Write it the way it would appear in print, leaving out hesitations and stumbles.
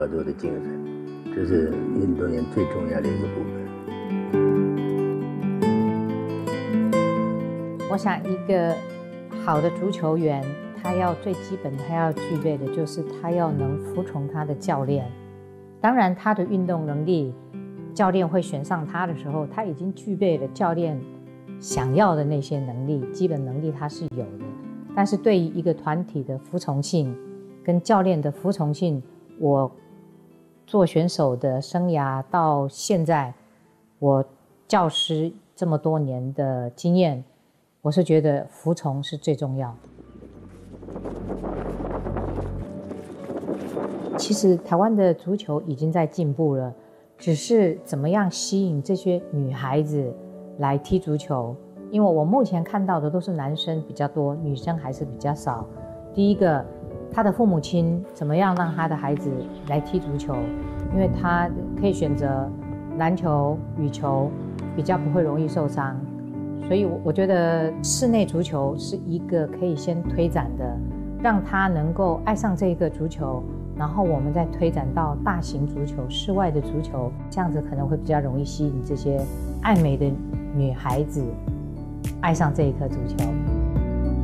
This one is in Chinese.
合作的精神，这是运动员最重要的一个部分。 我想一个好的足球员，他要最基本他要具备的就是他要能服从他的教练。当然他的运动能力，教练会选上他的时候，他已经具备了教练想要的那些能力，基本能力他是有的。但是对于一个团体的服从性跟教练的服从性，我做选手的生涯到现在，我教师这么多年的经验，我是觉得服从是最重要的。其实台湾的足球已经在进步了，只是怎么样吸引这些女孩子来踢足球。因为我目前看到的都是男生比较多，女生还是比较少。第一个，他的父母亲怎么样让他的孩子来踢足球，因为他可以选择篮球、羽球，比较不会容易受伤。所以我觉得室内足球是一个可以先推展的，让他能够爱上这个足球，然后我们再推展到大型足球、室外的足球，这样子可能会比较容易吸引这些爱美的女孩子爱上这一颗足球。